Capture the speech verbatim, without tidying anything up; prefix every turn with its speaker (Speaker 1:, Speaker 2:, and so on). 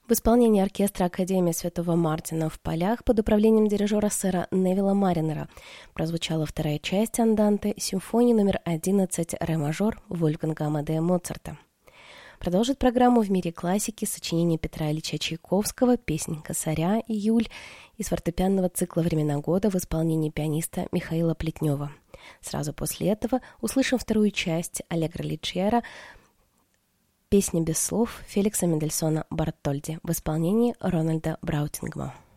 Speaker 1: В исполнении оркестра Академии Святого Мартина в Полях под управлением дирижера сэра Невилла Маринера прозвучала вторая часть анданте симфонии номер одиннадцать ре мажор Вольфганга Амадея Моцарта. Продолжит программу в мире классики сочинение Петра Ильича Чайковского «Песнь косаря» «Июль» из фортепианного цикла «Времена года» в исполнении пианиста Михаила Плетнева. Сразу после этого услышим вторую часть «Аллегро леггеро» «Песня без слов» Феликса Мендельсона Бартольди в исполнении Рональда Браутингема.